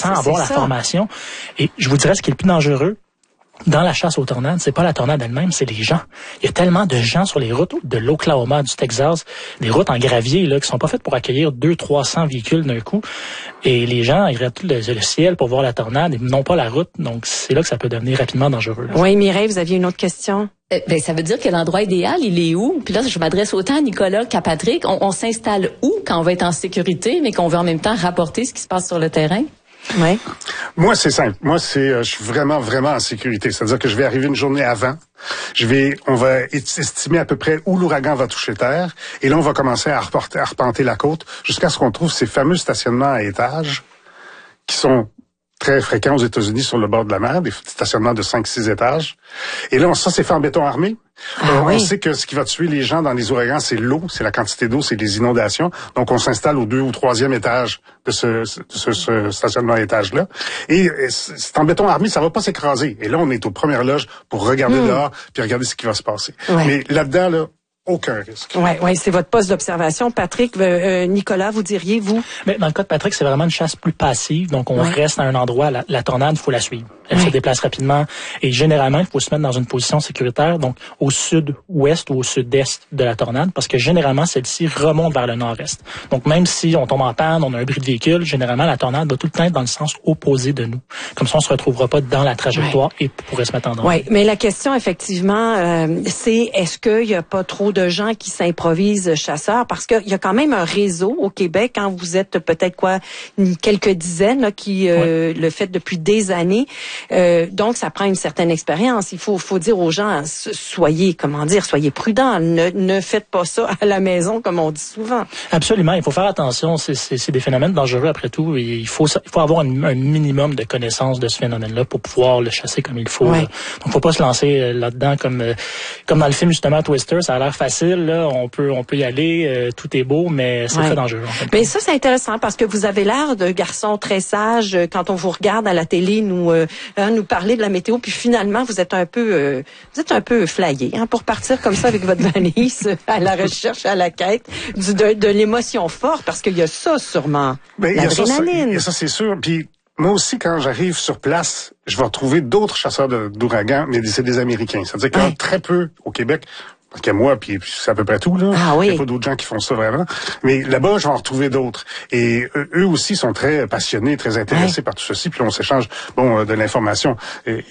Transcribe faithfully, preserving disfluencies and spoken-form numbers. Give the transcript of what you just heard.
sans avoir la formation. Et je vous dirais, ce qui est le plus dangereux, dans la chasse aux tornades, c'est pas la tornade elle-même, c'est les gens. Il y a tellement de gens sur les routes de l'Oklahoma, du Texas, des routes en gravier là qui sont pas faites pour accueillir deux cents, trois cents véhicules d'un coup. Et les gens, ils regardent le, le ciel pour voir la tornade et non pas la route. Donc, c'est là que ça peut devenir rapidement dangereux. Là. Oui, Mireille, vous aviez une autre question? Euh, ben, ça veut dire que l'endroit idéal, il est où? Puis là, je m'adresse autant à Nicolas qu'à Patrick. On, on s'installe où quand on va être en sécurité, mais qu'on veut en même temps rapporter ce qui se passe sur le terrain? Ouais. Moi, c'est simple. Moi, c'est, euh, je suis vraiment, vraiment en sécurité. C'est-à-dire que je vais arriver une journée avant. Je vais, on va estimer à peu près où l'ouragan va toucher terre. Et là, on va commencer à reporter, à arpenter la côte jusqu'à ce qu'on trouve ces fameux stationnements à étages qui sont très fréquents aux États-Unis sur le bord de la mer, des stationnements de cinq six étages. Et là, on, ça, c'est fait en béton armé. Ah, euh, oui. On sait que ce qui va tuer les gens dans les ouragans, c'est l'eau, c'est la quantité d'eau, c'est les inondations. Donc, on s'installe au deux ou troisième étage de ce, de ce, ce stationnement à étage-là. Et c'est en béton armé, ça va pas s'écraser. Et là, on est aux premières loges pour regarder mmh. dehors puis regarder ce qui va se passer. Ouais. Mais là-dedans, là, aucun risque. Oui, ouais, c'est votre poste d'observation. Patrick, euh, Nicolas, vous diriez, vous? Mais dans le cas de Patrick, c'est vraiment une chasse plus passive. Donc, on ouais. reste à un endroit. La, la tornade, il faut la suivre. Elle ouais. se déplace rapidement. Et généralement, il faut se mettre dans une position sécuritaire, donc au sud-ouest ou au sud-est de la tornade, parce que généralement, celle-ci remonte vers le nord-est. Donc, même si on tombe en panne, on a un bris de véhicule, généralement, la tornade va tout le temps être dans le sens opposé de nous. Comme ça, on se retrouvera pas dans la trajectoire ouais. et pourrait se mettre en danger. Oui, mais la question, effectivement, euh, c'est est-ce qu'il y a pas trop de gens qui s'improvisent chasseurs? Parce qu'il y a quand même un réseau au Québec, quand vous êtes peut-être quoi, quelques dizaines là, qui euh, ouais. le fait depuis des années. Euh, donc, ça prend une certaine expérience. Il faut, faut dire aux gens, soyez, comment dire, soyez prudents. Ne, ne faites pas ça à la maison, comme on dit souvent. Absolument. Il faut faire attention. C'est, c'est, c'est des phénomènes dangereux après tout. Et il faut, il faut avoir un, un minimum de connaissance de ce phénomène-là pour pouvoir le chasser comme il faut. Ouais. Là. Donc, faut pas se lancer là-dedans comme, comme dans le film justement Twister. Ça a l'air facile. Là. On peut, on peut y aller. Euh, tout est beau, mais c'est ouais. très dangereux. En fait. Mais ça, c'est intéressant parce que vous avez l'air de garçon très sage quand on vous regarde à la télé, nous. Euh, Hein, nous parler de la météo, puis finalement vous êtes un peu, euh, vous êtes un peu flyé, hein, pour partir comme ça avec votre valise à la recherche, à la quête du, de, de l'émotion forte, parce qu'il y a ça sûrement, ben, l'adrénaline. Il y a ça, c'est sûr. Puis moi aussi, quand j'arrive sur place, je vais retrouver d'autres chasseurs de, d'ouragans, mais c'est des Américains. C'est-à-dire qu'il y en a ouais. très peu au Québec. Parce qu'il y a moi, puis c'est à peu près tout, là. Ah oui. Il n'y a pas d'autres gens qui font ça vraiment. Mais là-bas, je vais en retrouver d'autres. Et eux aussi sont très passionnés, très intéressés ouais. par tout ceci. Puis on s'échange, bon, de l'information. Et,